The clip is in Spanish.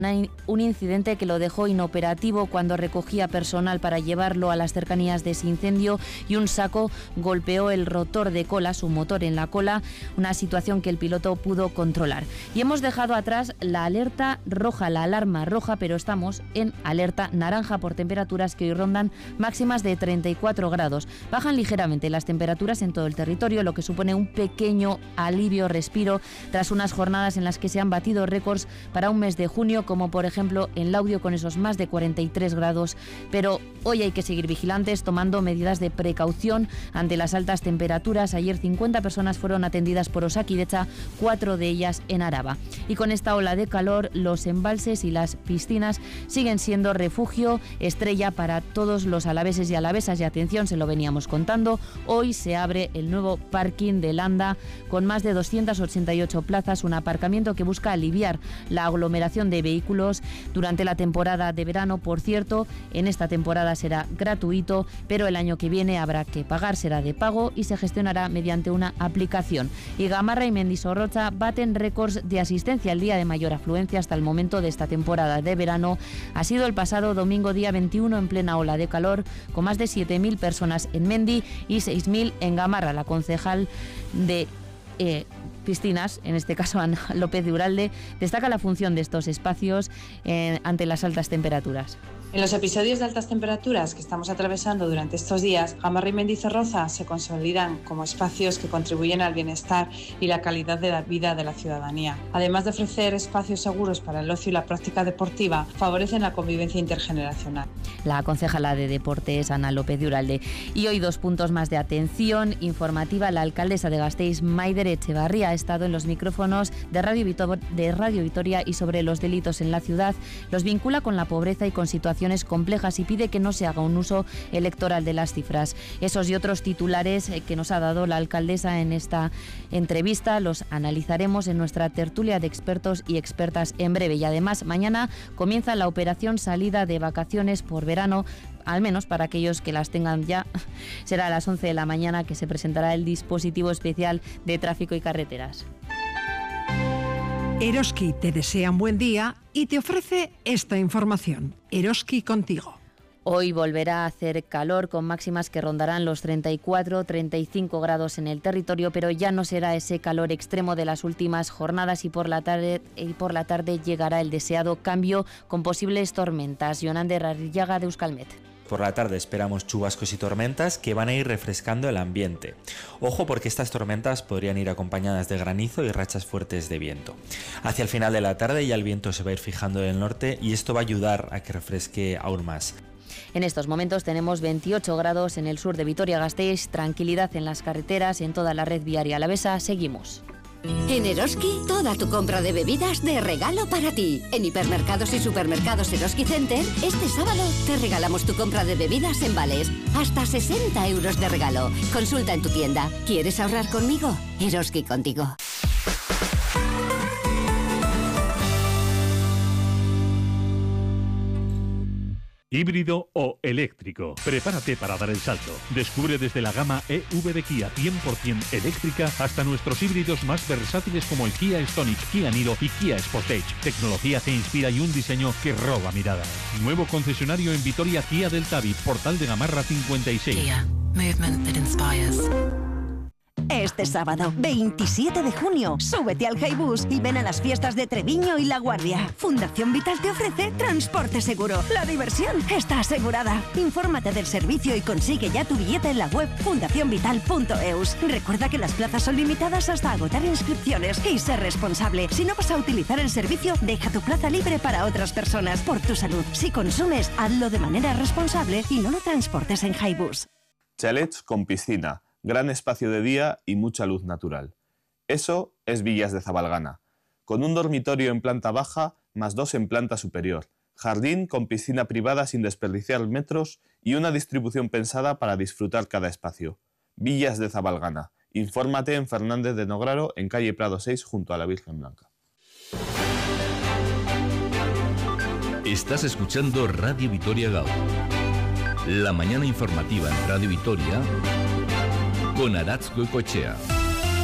Un incidente que lo dejó inoperativo cuando recogía personal para llevarlo a las cercanías de ese incendio, y un saco golpeó el rotor de cola, su motor en la cola, una situación que el piloto pudo controlar. Y hemos dejado atrás la alerta roja, la alarma roja, pero estamos en alerta naranja por temperaturas que hoy rondan máximas de 34 grados. Bajan ligeramente las temperaturas en todo el territorio, lo que supone un pequeño alivio, respiro, tras unas jornadas en las que se han batido récords para un mes de junio, como por ejemplo en Laudio con esos más de 43 grados. Pero hoy hay que seguir vigilantes, tomando medidas de precaución ante las altas temperaturas. Ayer 50 personas fueron atendidas por Osakidetza, 4 de ellas en Araba. Y con esta ola de calor, los embalses y las piscinas siguen siendo refugio estrella para todos los alaveses y alavesas. Y atención, se lo veníamos contando, hoy se abre el nuevo parking de Landa con más de 288 plazas, un aparcamiento que busca aliviar la aglomeración de vehículos durante la temporada de verano. Por cierto, en esta temporada será gratuito, pero el año que viene habrá que pagar, será de pago y se gestionará mediante una aplicación. Y Gamarra y Mendizorroza baten récords de asistencia. El día de mayor afluencia hasta el momento de esta temporada de verano ha sido el pasado domingo, día 21, en plena ola de calor, con más de 7.000 personas en Mendi y 6.000 en Gamarra. La concejal de piscinas, en este caso Ana López de Uralde, destaca la función de estos espacios ante las altas temperaturas. En los episodios de altas temperaturas que estamos atravesando durante estos días, Gamarra y Mendizorroza se consolidan como espacios que contribuyen al bienestar y la calidad de la vida de la ciudadanía. Además de ofrecer espacios seguros para el ocio y la práctica deportiva, favorecen la convivencia intergeneracional. La concejala de Deportes, Ana López de Uralde. Y hoy 2 puntos más de atención informativa. La alcaldesa de Gasteiz, Maider Etxebarria, ha estado en los micrófonos de Radio Vitoria y sobre los delitos en la ciudad los vincula con la pobreza y con situaciones complejas y pide que no se haga un uso electoral de las cifras. Esos y otros titulares que nos ha dado la alcaldesa en esta entrevista los analizaremos en nuestra tertulia de expertos y expertas en breve. Y además mañana comienza la operación salida de vacaciones por verano, al menos para aquellos que las tengan ya. Será a las 11 de la mañana que se presentará el dispositivo especial de tráfico y carreteras. Eroski te desea un buen día y te ofrece esta información. Eroski contigo. Hoy volverá a hacer calor con máximas que rondarán los 34-35 grados en el territorio, pero ya no será ese calor extremo de las últimas jornadas y por la tarde llegará el deseado cambio con posibles tormentas. Jonander Arrillaga, de Euskalmet. Por la tarde esperamos chubascos y tormentas que van a ir refrescando el ambiente. Ojo, porque estas tormentas podrían ir acompañadas de granizo y rachas fuertes de viento. Hacia el final de la tarde ya el viento se va a ir fijando en el norte y esto va a ayudar a que refresque aún más. En estos momentos tenemos 28 grados en el sur de Vitoria-Gasteiz, tranquilidad en las carreteras, en toda la red viaria alavesa. Seguimos. En Eroski, toda tu compra de bebidas de regalo para ti. En hipermercados y supermercados Eroski Center, este sábado te regalamos tu compra de bebidas en vales. Hasta 60 euros de regalo. Consulta en tu tienda. ¿Quieres ahorrar conmigo? Eroski contigo. Híbrido o eléctrico. Prepárate para dar el salto. Descubre desde la gama EV de Kia 100% eléctrica hasta nuestros híbridos más versátiles como el Kia Stonic, Kia Niro y Kia Sportage. Tecnología que inspira y un diseño que roba miradas. Nuevo concesionario en Vitoria, Kia del Tabi, Portal de Gamarra 56. Kia. Movement that inspires. Este sábado, 27 de junio, súbete al Haibus y ven a las fiestas de Treviño y La Guardia. Fundación Vital te ofrece transporte seguro. La diversión está asegurada. Infórmate del servicio y consigue ya tu billete en la web fundacionvital.eus. Recuerda que las plazas son limitadas hasta agotar inscripciones y ser responsable. Si no vas a utilizar el servicio, deja tu plaza libre para otras personas. Por tu salud. Si consumes, hazlo de manera responsable y no lo transportes en Haibus. Chalets con piscina, gran espacio de día y mucha luz natural. Eso es Villas de Zabalgana, con un dormitorio en planta baja más 2 en planta superior, jardín con piscina privada sin desperdiciar metros y una distribución pensada para disfrutar cada espacio. Villas de Zabalgana. Infórmate en Fernández de Nograro, en calle Prado 6, junto a la Virgen Blanca. Estás escuchando Radio Vitoria Gaur. La mañana informativa en Radio Vitoria con Aratz Goicoechea.